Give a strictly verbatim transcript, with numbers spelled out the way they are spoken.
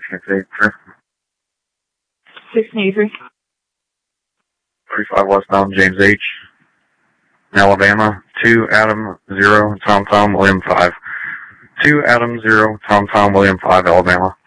sixteen eighty-three. thirty-five westbound, James H. Alabama, two Adam zero, Tom Tom William five. two Adam zero, Tom Tom William five, Alabama.